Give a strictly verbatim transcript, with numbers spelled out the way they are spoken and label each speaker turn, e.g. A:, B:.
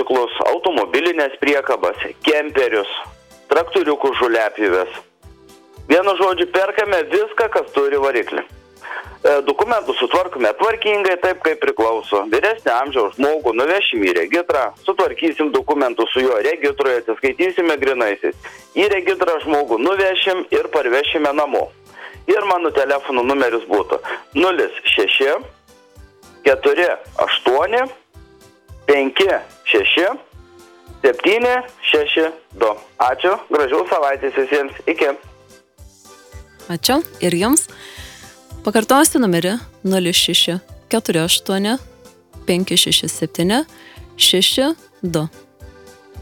A: motociklus, automobilinės priekabas, kemperius, traktoriukų žuliapjuvės. Vienu žodžiu, perkame viską, kas turi variklį. Dokumentus sutvarkome tvarkingai, taip kaip priklauso. Vyresnio amžiaus žmogų nuvešim į regitrą, sutvarkysim dokumentus su juo regitroje, atsiskaitysime grinaisiais. Į regitrą žmogų nuvešim ir parvešime namo. Ir mano telefono numeris būtų nulis šeši keturi aštuoni penki šeši septyni šeši du. Ačiū, gražių savaitės visiems, iki.
B: Ačiū ir jums. Pakartosiu numerį nulis šeši keturi aštuoni penki šeši septyni šeši du.